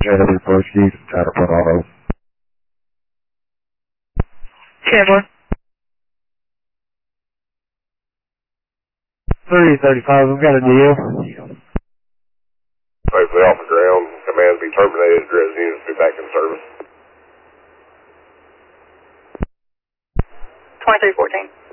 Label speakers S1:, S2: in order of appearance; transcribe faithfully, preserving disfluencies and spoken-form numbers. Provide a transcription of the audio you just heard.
S1: Jennifer Bursky, Tatterport Auto.
S2: Chandler.
S1: three thirty-five, we've got a deal.
S3: Safely off the ground, commands be terminated, address units be back in service.
S2: twenty-three fourteen.